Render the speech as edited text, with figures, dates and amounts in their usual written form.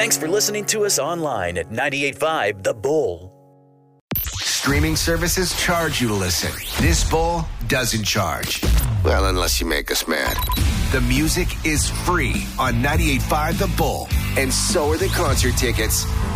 Thanks for listening to us online at 98.5 The Bull. Streaming services charge you to listen. This Bull doesn't charge. Well, unless you make us mad. The music is free on 98.5 The Bull. And so are the concert tickets.